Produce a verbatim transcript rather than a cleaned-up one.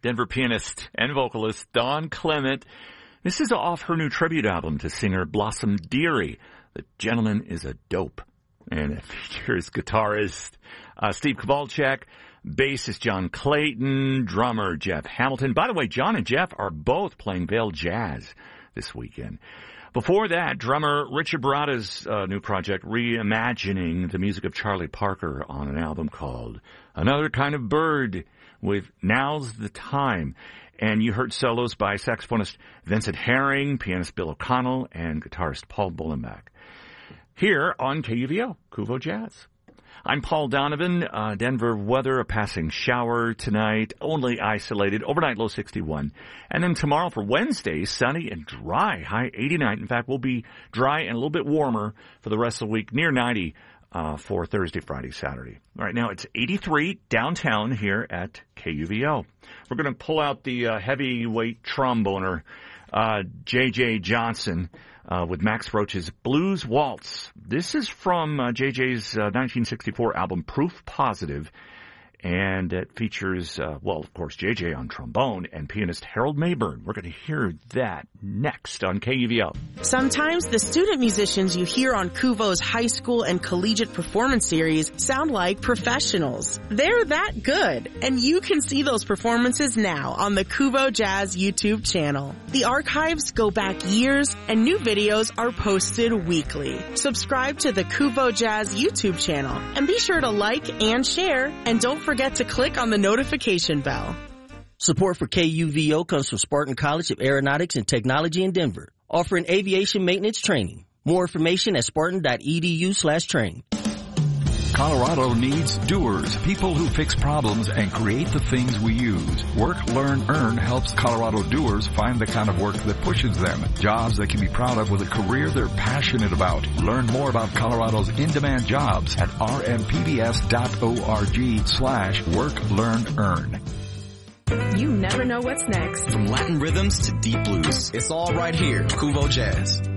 Denver pianist and vocalist Dawn Clement. This is off her new tribute album to singer Blossom Dearie. The Gentleman is a Dope. And it features guitarist uh, Steve Kowalczyk, bassist John Clayton, drummer Jeff Hamilton. By the way, John and Jeff are both playing Vail Jazz this weekend. Before that, drummer Richard Barada's uh, new project, reimagining the music of Charlie Parker on an album called Another Kind of Bird with Now's the Time. And you heard solos by saxophonist Vincent Herring, pianist Bill O'Connell, and guitarist Paul Bullenbach. Here on K U V O, Kuvo Jazz. I'm Paul Donovan. Uh, Denver weather, a passing shower tonight, only isolated, overnight low sixty-one. And then tomorrow for Wednesday, sunny and dry, high eighty-nine. In fact, we'll be dry and a little bit warmer for the rest of the week, near ninety uh, for Thursday, Friday, Saturday. All right, now it's eighty-three downtown here at K U V O. We're going to pull out the uh, heavyweight tromboner, uh, J J Johnson, Uh, with Max Roach's Blues Waltz. This is from uh, J J's uh, nineteen sixty-four album Proof Positive, and it features, uh, well, of course, J J on trombone and pianist Harold Mayburn. We're going to hear that next on K U V O. Sometimes the student musicians you hear on Kuvo's high school and collegiate performance series sound like professionals. They're that good, and you can see those performances now on the Kuvo Jazz YouTube channel. The archives go back years, and new videos are posted weekly. Subscribe to the Kuvo Jazz YouTube channel, and be sure to like and share, and don't forget to click on the notification bell. Support for K U V O comes from Spartan College of Aeronautics and Technology in Denver, offering aviation maintenance training. More information at spartan.edu slash train. Colorado needs doers, people who fix problems and create the things we use. Work, Learn, Earn helps Colorado doers find the kind of work that pushes them. Jobs they can be proud of with a career they're passionate about. Learn more about Colorado's in-demand jobs at rmpbs.org slash work, learn, earn. You never know what's next. From Latin rhythms to deep blues, it's all right here, Kuvo Jazz.